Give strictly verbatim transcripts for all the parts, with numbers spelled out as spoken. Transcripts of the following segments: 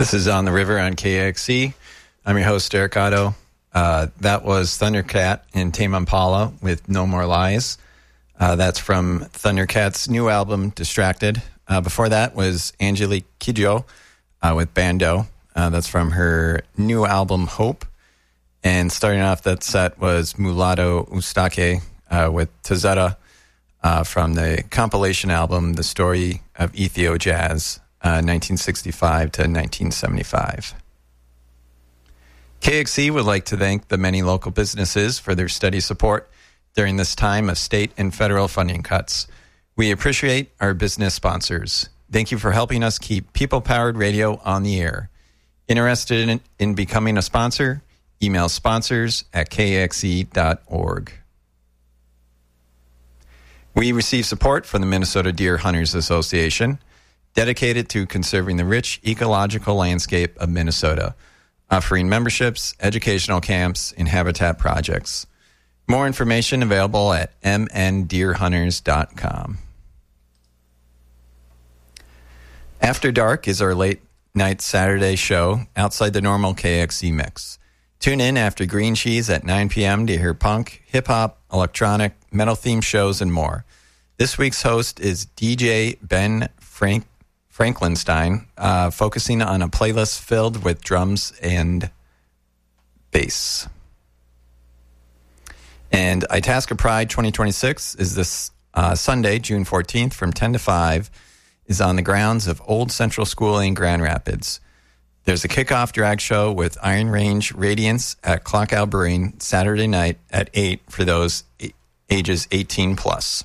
This is On the River on K X C. I'm your host, Eric Otto. Uh, that was Thundercat and Tame Impala with No More Lies. Uh, that's from Thundercat's new album, Distracted. Uh, before that was Angelique Kidjo uh, with Bando. Uh, that's from her new album, Hope. And starting off that set was Mulatto Ustake uh, with Tazetta uh, from the compilation album, The Story of Ethio Jazz, uh, nineteen sixty-five to nineteen seventy-five. K X C would like to thank the many local businesses for their steady support during this time of state and federal funding cuts. We appreciate our business sponsors. Thank you for helping us keep people-powered radio on the air. Interested in, in becoming a sponsor? Email sponsors at k x e dot org. We receive support from the Minnesota Deer Hunters Association, dedicated to conserving the rich ecological landscape of Minnesota, offering memberships, educational camps, and habitat projects. More information available at m n deer hunters dot com. After Dark is our late night Saturday show outside the normal K X C mix. Tune in after Green Cheese at nine p.m. to hear punk, hip-hop, electronic, metal-themed shows, and more. This week's host is D J Ben Frank Franklinstein, uh, focusing on a playlist filled with drums and bass. And Itasca Pride twenty twenty-six is this uh, Sunday, June fourteenth, from ten to five, is on the grounds of Old Central School in Grand Rapids. There's a kickoff drag show with Iron Range Radiance at Clockout Brewing Saturday night at eight for those ages eighteen plus.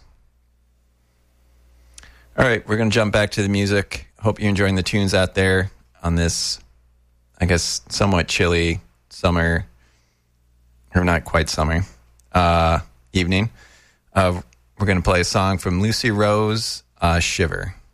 All right, we're going to jump back to the music. Hope you're enjoying the tunes out there on this, I guess, somewhat chilly summer, or not quite summer, uh, evening. Uh, we're going to play a song from Lucy Rose, uh, Shiver.